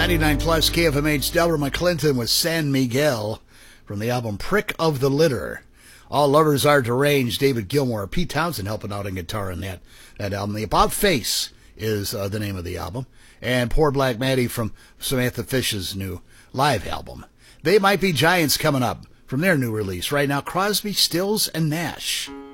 99 plus KFMH, Delbert McClinton with San Miguel from the album Prick of the Litter. All Lovers Are Deranged, David Gilmour. Pete Townsend helping out on guitar on that album. The About Face is the name of the album. And Poor Black Maddie from Samantha Fish's new live album. They Might Be Giants coming up from their new release. Right now, Crosby, Stills, and Nash.